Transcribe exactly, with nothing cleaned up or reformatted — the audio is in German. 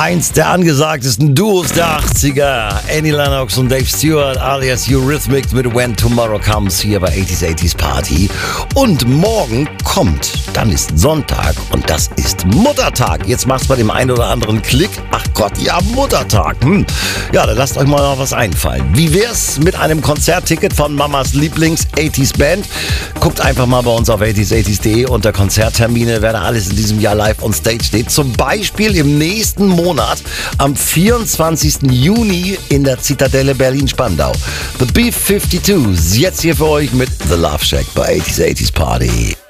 Eins der angesagtesten Duos der achtziger. Annie Lennox und Dave Stewart alias Eurythmics mit When Tomorrow Comes hier bei achtziger achtziger Party. Und morgen kommt, dann ist Sonntag und das ist Muttertag. Jetzt macht's bei dem einen oder anderen Klick. Ach Gott, ja, Muttertag. Hm. Ja, dann lasst euch mal noch was einfallen. Wie wär's mit einem Konzertticket von Mamas Lieblings-achtziger Band? Guckt einfach mal bei uns auf achtziger achtziger punkt de unter Konzerttermine, wer da alles in diesem Jahr live on stage steht. Zum Beispiel im nächsten Monat am vierundzwanzigsten Juni in der Zitadelle Berlin-Spandau. The B fünfundfünfzig, jetzt hier für euch mit The Love Shack bei achtziger achtziger Party.